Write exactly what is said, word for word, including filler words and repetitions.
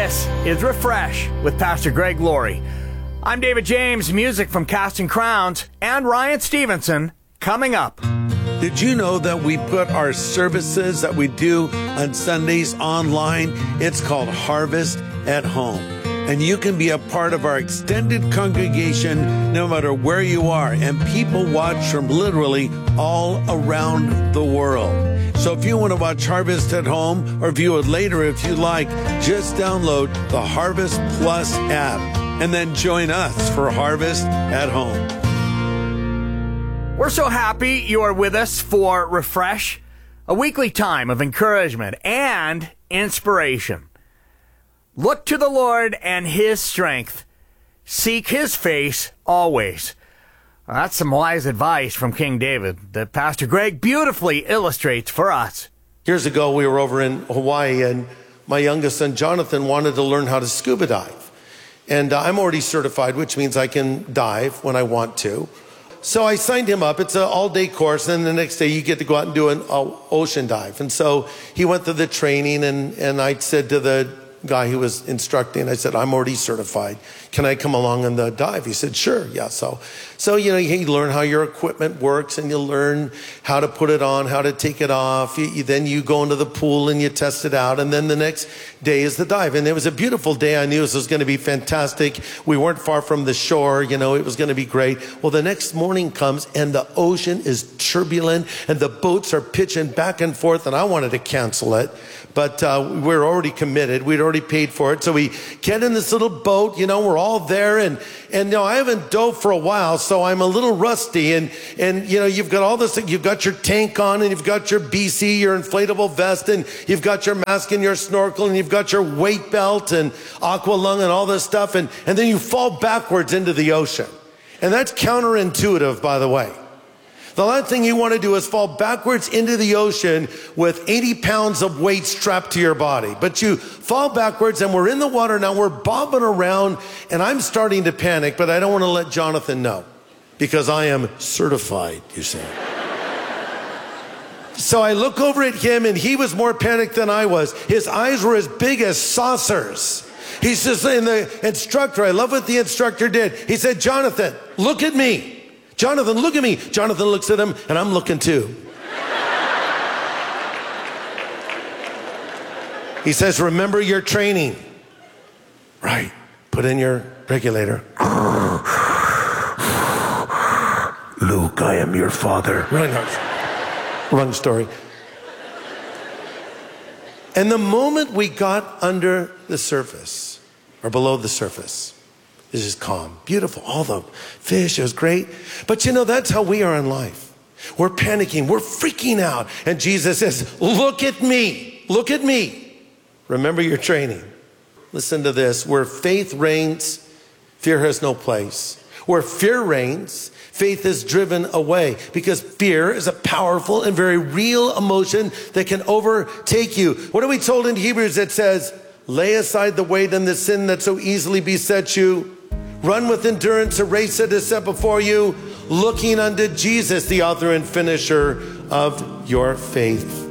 This is Refresh with Pastor Greg Laurie. I'm David James, music from Casting Crowns, and Ryan Stevenson coming up. Did you know that we put our services that we do on Sundays online? It's called Harvest at Home. And you can be a part of our extended congregation no matter where you are. And people watch from literally all around the world. So if you want to watch Harvest at Home or view it later if you like, just download the Harvest Plus app and then join us for Harvest at Home. We're so happy you are with us for Refresh, a weekly time of encouragement and inspiration. Look to the Lord and His strength. Seek His face always. Well, that's some wise advice from King David that Pastor Greg beautifully illustrates for us. Years ago, we were over in Hawaii, and my youngest son, Jonathan, wanted to learn how to scuba dive. And uh, I'm already certified, which means I can dive when I want to. So I signed him up. It's an all-day course, and then the next day you get to go out and do an uh, ocean dive. And so he went through the training, and, and I said to the guy who was instructing, I said, I'm already certified. Can I come along on the dive? He said, sure, yeah. So, so you know, you learn how your equipment works, and you learn how to put it on, how to take it off. You, you, then you go into the pool and you test it out, and then the next day is the dive. And it was a beautiful day. I knew this was going to be fantastic. We weren't far from the shore. You know, it was going to be great. Well, the next morning comes, and the ocean is turbulent, and the boats are pitching back and forth, and I wanted to cancel it. But uh, we were already committed. We'd already paid for it. So we get in this little boat, you know, we're all there. And, and you know, I haven't dove for a while, so I'm a little rusty. And, and, you know, you've got all this, you've got your tank on, and you've got your B C, your inflatable vest, and you've got your mask and your snorkel, and you've got your weight belt and aqua lung and all this stuff. And, and then you fall backwards into the ocean. And that's counterintuitive, by the way. The last thing you want to do is fall backwards into the ocean with eighty pounds of weight strapped to your body. But you fall backwards, and we're in the water now. We're bobbing around, and I'm starting to panic, but I don't want to let Jonathan know because I am certified, you see. So I look over at him, and he was more panicked than I was. His eyes were as big as saucers. He says, and the instructor, I love what the instructor did. He said, Jonathan, look at me. Jonathan, look at me. Jonathan looks at him, and I'm looking too. He says, remember your training. Right. Put in your regulator. Luke, I am your father. Wrong, wrong story. And the moment we got under the surface, or below the surface, it's just calm, beautiful, all the fish, it was great. But you know, that's how we are in life. We're panicking, we're freaking out. And Jesus says, look at me, look at me. Remember your training. Listen to this, where faith reigns, fear has no place. Where fear reigns, faith is driven away, because fear is a powerful and very real emotion that can overtake you. What are we told in Hebrews that says, lay aside the weight and the sin that so easily besets you. Run with endurance a race that is set before you, looking unto Jesus, the author and finisher of your faith.